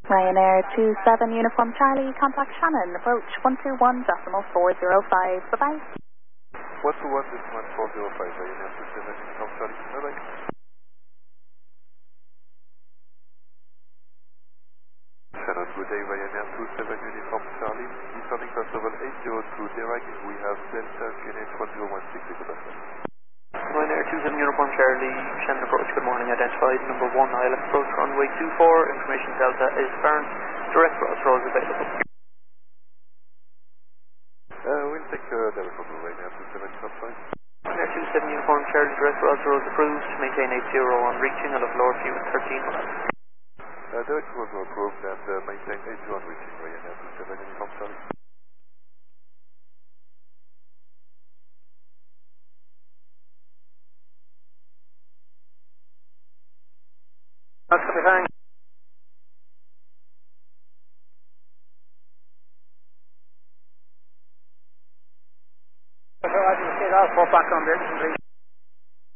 Ryanair 27 Uniform Charlie, contact Shannon, approach 121.405, bye-bye. 121.405, Ryanair 27 Uniform Charlie, bye-bye. Shannon, good day, Ryanair 27 Uniform Charlie, descending first level 802 direct, we have Delta QNH 1016, good afternoon. Ryanair 27 Uniform Charlie, Shannon approach, good morning, identified number 1 ILS approach runway 24, information Delta is current, direct crossroads available. We'll take Delta from Ryanair 27 Uniform Charlie. Ryanair 27 Uniform Charlie, direct crossroads approved, maintain 80 on reaching and of lower fuel 13 miles. Direct was approved and maintain 80 on reaching Ryanair 27 Uniform Charlie. That's going to be fine. So I can see that for background, please.